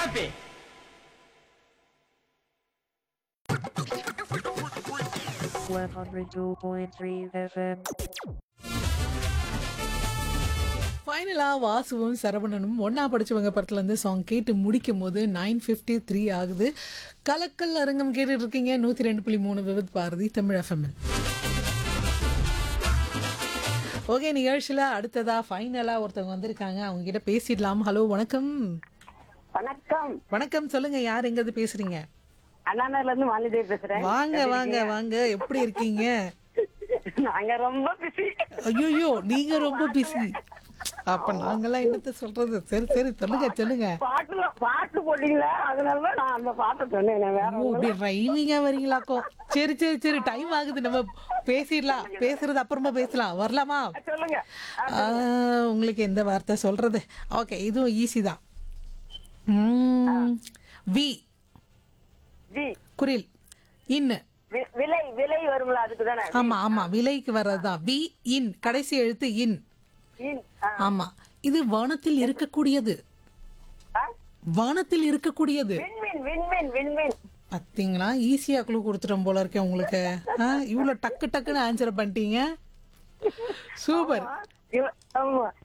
happy. One hundred two point three FM. ஃபைனலா வாசுவும் சரவணனும் ஒன்னா படிச்சவங்க படத்துல இருந்து சாங் கேட்டு முடிக்கும் போது 9:53 ஆகுது. கலக்கல் அரங்கம் கேட்டுட்டு இருக்கீங்க 102.3 விவித் பாரதி தமிழ் எஃப்எம். ஓகே, நிகழ்ச்சியில் அடுத்ததா ஃபைனலா ஒருத்தவங்க வந்திருக்காங்க, அவங்க கிட்ட பேசிடலாம். ஹலோ, வணக்கம். வணக்கம். வணக்கம், சொல்லுங்க, யார் எங்க இருந்து பேசுறீங்க? அண்ணாநகர்ல இருந்து மாலிதே பேசுறேன். வாங்க வாங்க வாங்க, எப்படி இருக்கீங்க? நாங்க ரொம்ப பிஸி. ஐயோ, நீங்க ரொம்ப பிஸி. அப்ப நாங்கெல்லாம் என்னத்த சொல்றது? சரி சரி, சொல்லுங்க சொல்லுங்க. பாட்டு போட்டீங்களா, அதனால நான் அந்த பாட்டை சொன்னேன். வேற அப்படி ரைமிங்கா வரீங்களாக்கோ? சரி சரி சரி, டைம் ஆகுது, நம்ம பேசிடலாம். பேசுறது அப்புறமா பேசலாம், வரலாமா? சொல்லுங்க. உங்களுக்கு எந்த வார்த்தை சொல்றது? ஓகே, இதுவும் ஈஸி தான். வி ஜி குரில் இன். விலை விலை வரும்ல, அதுக்கு தானே? ஆமா ஆமா, விலைக்கு வர்றதுதான் வி இன், கடைசி எழுத்து இன். ஆமா, இது வானத்தில் இருக்கக்கூடியது. வானத்தில் இருக்கக்கூடியது. பாத்தீங்களா, ஈஸியா குழு கொடுத்துட்டோம் போல இருக்கேன் உங்களுக்கு. இவ்வளவு டக்கு டக்குன்னு ஆன்சர் பண்ணிட்டீங்க. சூப்பர்.